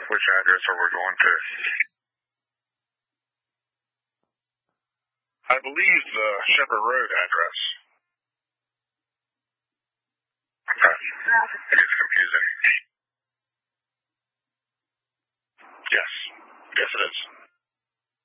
Which address are we going to? I believe the Shepherd Road address. Okay. It gets confusing.